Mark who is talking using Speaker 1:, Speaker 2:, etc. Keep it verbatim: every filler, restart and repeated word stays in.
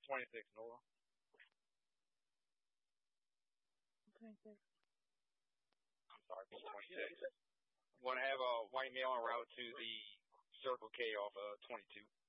Speaker 1: twenty-six, Nora.
Speaker 2: twenty-six.
Speaker 1: I'm sorry, B twenty-six. We're going to have a white male en route to the Circle K off of twenty-two.